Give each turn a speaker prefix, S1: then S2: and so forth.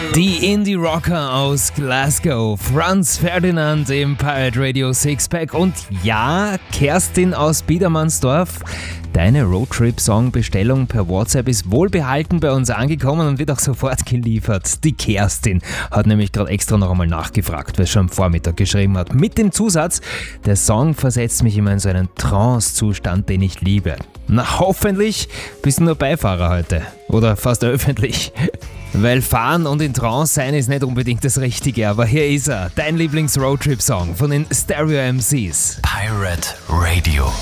S1: Die Indie-Rocker aus Glasgow, Franz Ferdinand im Pirate Radio Sixpack und ja, Kerstin aus Biedermannsdorf. Deine Roadtrip-Song-Bestellung per WhatsApp ist wohlbehalten bei uns angekommen und wird auch sofort geliefert. Die Kerstin hat nämlich gerade extra noch einmal nachgefragt, weil sie schon am Vormittag geschrieben hat. Mit dem Zusatz, der Song versetzt mich immer in so einen Trance-Zustand, den ich liebe. Na, hoffentlich bist du nur Beifahrer heute. Oder fast öffentlich. Weil fahren und in Trance sein ist nicht unbedingt das Richtige, aber hier ist er, dein Lieblings-Roadtrip-Song von den Stereo MCs.
S2: Pirate Radio.